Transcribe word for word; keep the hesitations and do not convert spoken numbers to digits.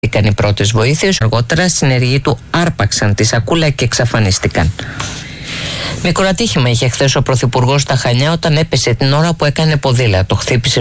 Ήταν οι πρώτες βοήθειες. Αργότερα συνεργοί του άρπαξαν τη σακούλα και εξαφανίστηκαν. Μικρό ατύχημα είχε χθες ο Πρωθυπουργός στα Χανιά όταν έπεσε την ώρα που έκανε ποδήλατο. Χτύπησε